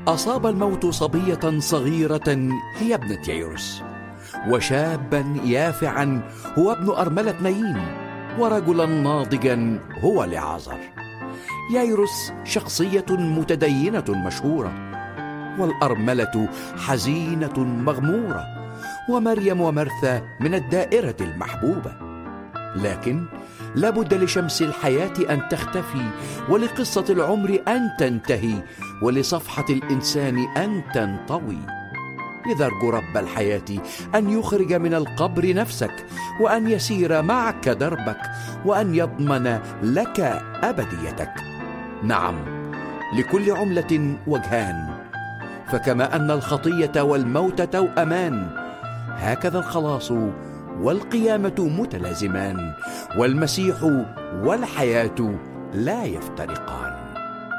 أصاب الموت صبية صغيرة هي ابنة ييروس، وشابا يافعا هو ابن أرملة نايين، ورجلا ناضجا هو لعازر. ييروس شخصية متدينة مشهورة، والأرملة حزينة مغمورة، ومريم ومرثا من الدائرة المحبوبة. لكن لابد لشمس الحياة أن تختفي، ولقصة العمر أن تنتهي، ولصفحة الإنسان أن تنطوي. لذا ارجو رب الحياة أن يخرج من القبر نفسك، وأن يسير معك دربك، وأن يضمن لك أبديتك. نعم، لكل عملة وجهان، فكما أن الخطية والموت توأمان، هكذا الخلاص والقيامة متلازمان، والمسيح والحياة لا يفترقان.